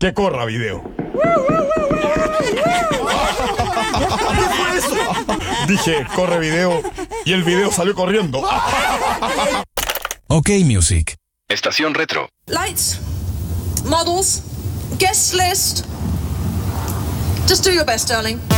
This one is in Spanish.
Que corra video. ¿Qué fue eso? Dije, corre video, y el video salió corriendo. OK Music. Estación Retro. Lights, models, guest list. Just do your best, darling.